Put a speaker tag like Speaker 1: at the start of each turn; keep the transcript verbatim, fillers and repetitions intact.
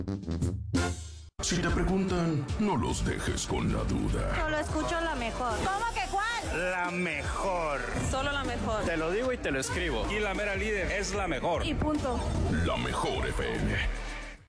Speaker 1: Si te preguntan, no los dejes con la duda.
Speaker 2: Solo escucho la mejor.
Speaker 3: ¿Cómo que cuál?
Speaker 4: La mejor.
Speaker 3: Solo la mejor.
Speaker 4: Te lo digo y te lo escribo. Y la mera líder es la mejor.
Speaker 3: Y punto.
Speaker 1: La mejor F M.